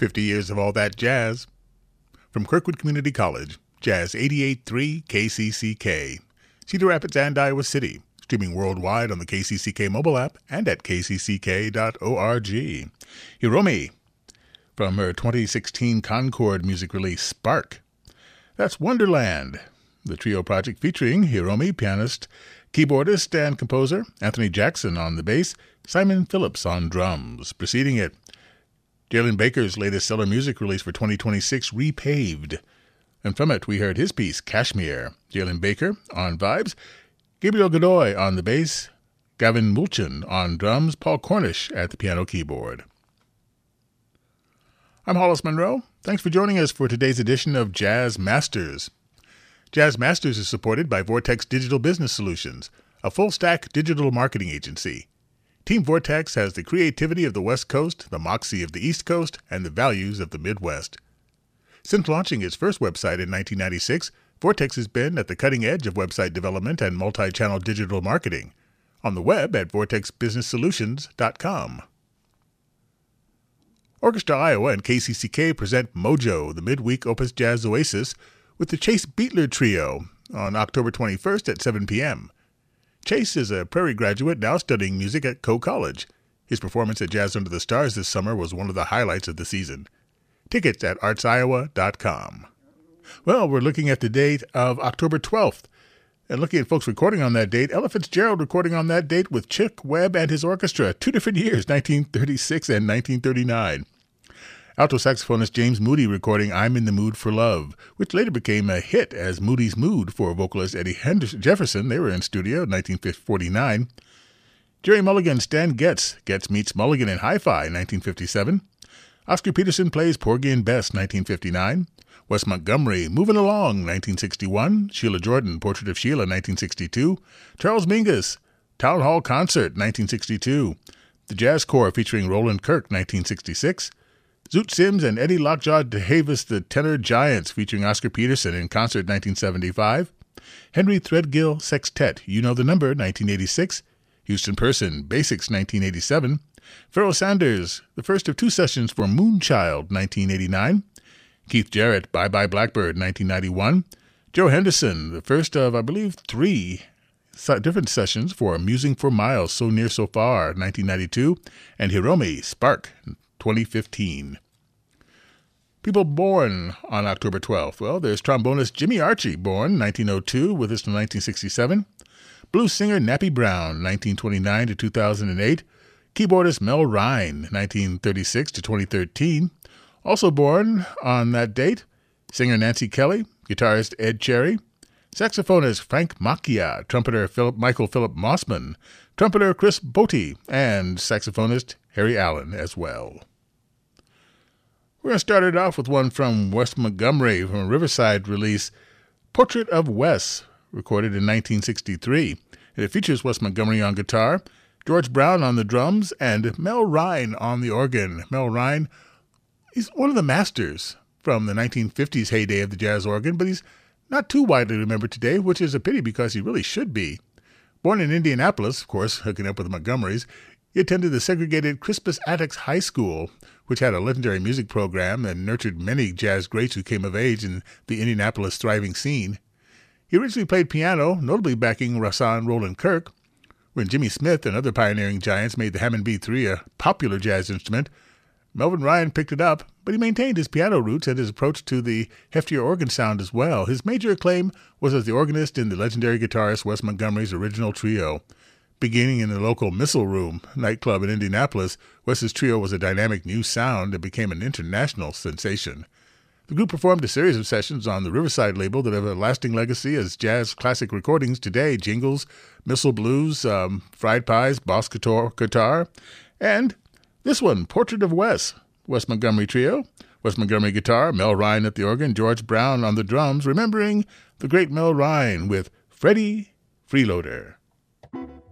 50 years of all that jazz. From Kirkwood Community College, Jazz 88.3 KCCK, Cedar Rapids and Iowa City, streaming worldwide on the KCCK mobile app and at kcck.org. Hiromi, from her 2016 Concord music release, Spark. That's Wonderland, the trio project featuring Hiromi, pianist, keyboardist, and composer, Anthony Jackson on the bass, Simon Phillips on drums. Preceding it, Jalen Baker's latest stellar music release for 2026, Repaved. And from it, we heard his piece, Kashmir. Jalen Baker on vibes, Gabriel Godoy on the bass, Gavin Mulchin on drums, Paul Cornish at the piano keyboard. I'm Hollis Monroe. Thanks for joining us for today's edition of Jazz Masters. Jazz Masters is supported by Vortex Digital Business Solutions, a full-stack digital marketing agency. Team Vortex has the creativity of the West Coast, the moxie of the East Coast, and the values of the Midwest. Since launching its first website in 1996, Vortex has been at the cutting edge of website development and multi-channel digital marketing. On the web at vortexbusinesssolutions.com. Orchestra Iowa and KCCK present Mojo, the midweek Opus Jazz Oasis, with the Chase Beatler Trio on October 21st at 7 p.m. Chase is a Prairie graduate now studying music at Coe College. His performance at Jazz Under the Stars this summer was one of the highlights of the season. Tickets at artsiowa.com. Well, we're looking at the date of October 12th. And looking at folks recording on that date, Ella Fitzgerald recording on that date with Chick Webb and his orchestra, 2 different years, 1936 and 1939. Alto saxophonist James Moody recording I'm in the Mood for Love, which later became a hit as Moody's Mood for vocalist Eddie Jefferson. They were in studio in 1949. Jerry Mulligan, Stan Getz. Getz meets Mulligan in Hi-Fi, 1957. Oscar Peterson plays Porgy and Bess, 1959. Wes Montgomery, Moving Along, 1961. Sheila Jordan, Portrait of Sheila, 1962. Charles Mingus, Town Hall Concert, 1962. The Jazz Corps featuring Roland Kirk, 1966. Zoot Sims and Eddie Lockjaw DeHavis, the Tenor Giants, featuring Oscar Peterson in concert, 1975. Henry Threadgill Sextet, You Know the Number, 1986. Houston Person, Basics, 1987. Pharoah Sanders, the first of 2 sessions for Moonchild, 1989. Keith Jarrett, Bye Bye Blackbird, 1991. Joe Henderson, the first of, I believe, 3 different sessions for Musing for Miles, So Near So Far, 1992. And Hiromi, Spark, 2015. People born on October 12th. Well, there's trombonist Jimmy Archie, born 1902, with us from 1967. Blues singer Nappy Brown, 1929 to 2008. Keyboardist Mel Rhine, 1936 to 2013. Also born on that date, singer Nancy Kelly, guitarist Ed Cherry, saxophonist Frank Macchia, trumpeter Michael Philip Mossman, trumpeter Chris Botti, and saxophonist Harry Allen as well. We're going to start it off with one from Wes Montgomery from a Riverside release, Portrait of Wes, recorded in 1963. It features Wes Montgomery on guitar, George Brown on the drums, and Mel Rhine on the organ. Mel Rhine, he's one of the masters from the 1950s heyday of the jazz organ, but he's not too widely remembered today, which is a pity because he really should be. Born in Indianapolis, of course, hooking up with the Montgomerys, he attended the segregated Crispus Attucks High School, which had a legendary music program and nurtured many jazz greats who came of age in the Indianapolis thriving scene. He originally played piano, notably backing Rahsaan Roland Kirk. When Jimmy Smith and other pioneering giants made the Hammond B3 a popular jazz instrument, Melvin Ryan picked it up, but he maintained his piano roots and his approach to the heftier organ sound as well. His major acclaim was as the organist in the legendary guitarist Wes Montgomery's original trio. Beginning in the local Missile Room nightclub in Indianapolis, Wes's trio was a dynamic new sound and became an international sensation. The group performed a series of sessions on the Riverside label that have a lasting legacy as jazz classic recordings today: Jingles, Missile Blues, Fried Pies, Boss Guitar, and this one, Portrait of Wes. Wes Montgomery Trio, Wes Montgomery guitar, Mel Rhine at the organ, George Brown on the drums, remembering the great Mel Rhine with Freddie Freeloader.